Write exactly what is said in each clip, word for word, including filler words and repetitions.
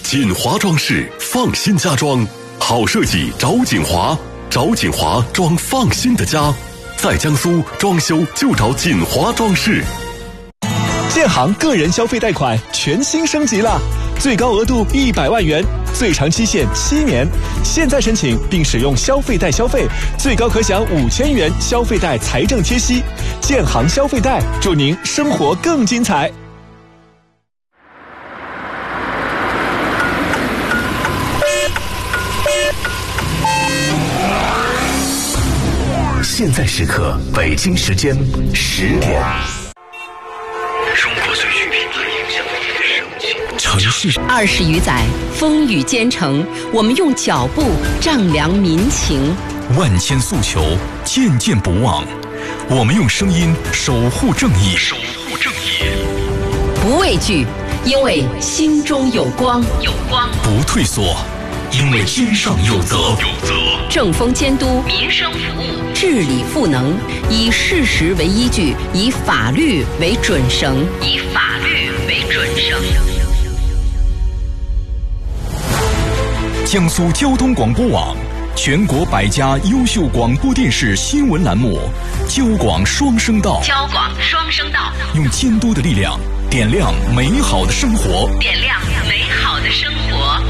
锦华装饰，放心家装，好设计找锦华，找锦华装放心的家，在江苏装修就找锦华装饰。 建行个人消费贷款全新升级了，最高额度一百万元，最长期限七年。现在申请并使用消费贷消费，最高可享五千元消费贷财政贴息。建行消费贷，祝您生活更精彩。 现在时刻，北京时间十点。 中国最具品牌影响力的盛景， 城市二十余载，风雨兼程，我们用脚步丈量民情， 万千诉求，件件不忘。我们用声音守护正义， 守护正义， 不畏惧，因为心中有光，有光； 不退缩，因为天上有责， 有责。 政风监督，民生服务，治理赋能，以事实为依据，以法律为准绳，以法律为准绳。 江苏交通广播网，全国百家优秀广播电视新闻栏目，交广双声道， 交广双声道， 用监督的力量点亮美好的生活， 点亮美好的生活。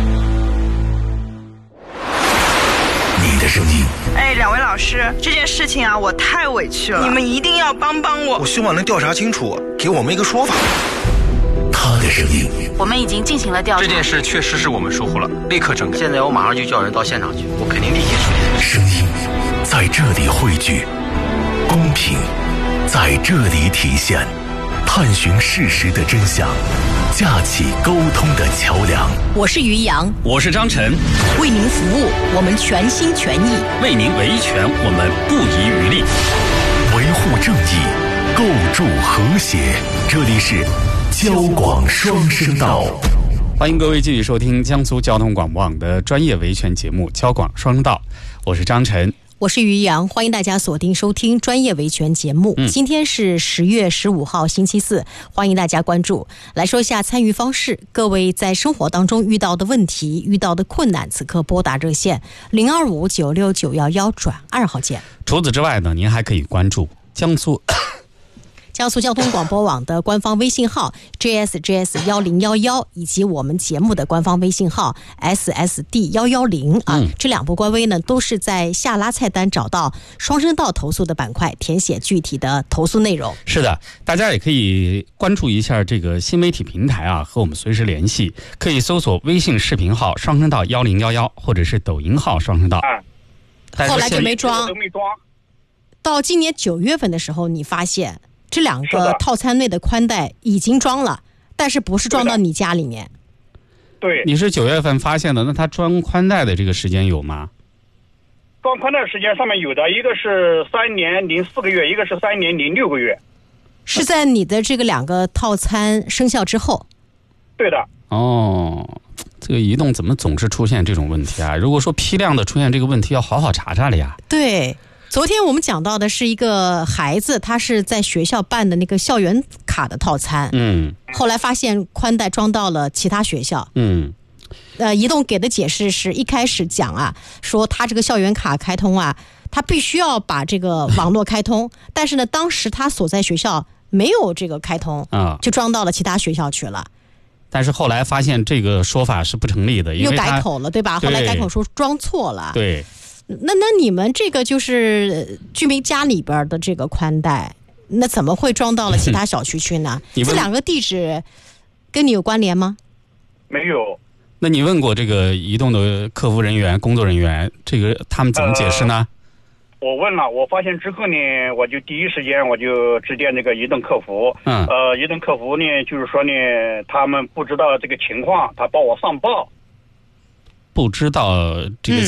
你的声音。 哎，两位老师，这件事情啊，我太委屈了，你们一定要帮帮我。 我希望能调查清楚，给我们一个说法。 他的声音。 我们已经进行了调查， 这件事确实是我们疏忽了，立刻整改。 现在我马上就叫人到现场去，我肯定立即处理。 声音在这里汇聚，公平在这里体现，探寻事实的真相，架起沟通的桥梁。 我是于洋， 我是张晨， 为您服务，我们全心全意； 为您维权，我们不遗余力。 维护正义，构筑和谐。这里是交广双声道。 欢迎各位继续收听江苏交通广播网的专业维权节目《交广双声道》，我是张晨。 我是于洋，欢迎大家锁定收听专业维权节目。嗯、今天是十月十五号星期四，欢迎大家关注。来说一下参与方式，各位在生活当中遇到的问题、遇到的困难，此刻拨打热线零二五九六九幺幺转二号键。 除此之外呢，您还可以关注江苏。 江苏交通广播网的官方微信号 J S J S 一零一一，以及我们节目的官方微信号 S S D 一一零啊，嗯、这两部官微呢都是在下拉菜单找到双声道投诉的板块，填写具体的投诉内容。 是的，大家也可以关注一下这个新媒体平台啊，和我们随时联系，可以搜索微信视频号双声道一零一一，或者是抖音号双声道。 啊、后来就没装，到今年九月份的时候，你发现这两个套餐内的宽带已经装了，但是不是装到你家里面。 对， 你是九月份发现的，那它装宽带的这个时间有吗？ 装宽带时间上面有的，一个是三年零四个月，一个是三年零六个月。 是在你的这个两个套餐生效之后。 对的。 哦，这个移动怎么总是出现这种问题啊？如果说批量的出现这个问题，要好好查查了呀。 对。昨天我们讲到的是一个孩子，他是在学校办的那个校园卡的套餐，嗯，后来发现宽带装到了其他学校，嗯，呃，移动给的解释是一开始讲啊，说他这个校园卡开通啊，他必须要把这个网络开通，但是呢，当时他所在学校没有这个开通啊，就装到了其他学校去了。 但是后来发现这个说法是不成立的，因为又改口了，对吧？后来改口说装错了， 对。 那那你们这个就是居民家里边的这个宽带，那怎么会装到了其他小区去呢？这两个地址跟你有关联吗？ 没有。 那你问过这个移动的客服人员、工作人员，这个他们怎么解释呢？ 呃、我问了，我发现之后呢，我就第一时间我就致电那个移动客服，嗯，呃，移动客服呢就是说呢，他们不知道这个情况，他帮我上报。 不知道这个